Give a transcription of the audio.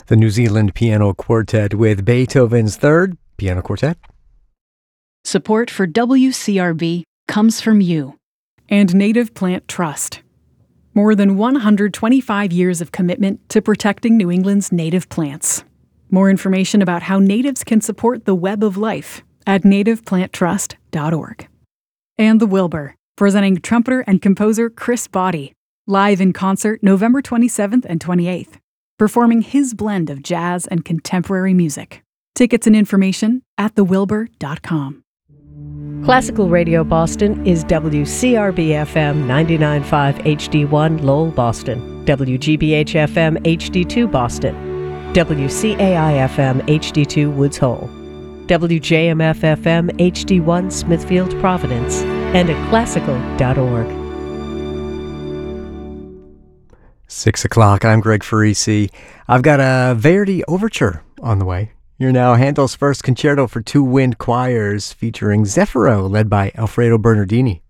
the New Zealand Piano Quartet with Beethoven's Third Piano Quartet. Support for WCRB comes from you and Native Plant Trust. More than 125 years of commitment to protecting New England's native plants. More information about how natives can support the web of life at nativeplanttrust.org. And the Wilbur, presenting trumpeter and composer Chris Botti, live in concert November 27th and 28th, performing his blend of jazz and contemporary music. Tickets and information at thewilbur.com. Classical Radio Boston is WCRB-FM 99.5 HD1 Lowell, Boston, WGBH-FM HD2 Boston, WCAI-FM HD2 Woods Hole, WJMF-FM HD1 Smithfield, Providence, and at classical.org. 6 o'clock, I'm Greg Farisi. I've got a Verdi Overture on the way. You're now Handel's first concerto for two wind choirs featuring Zeffiro, led by Alfredo Bernardini.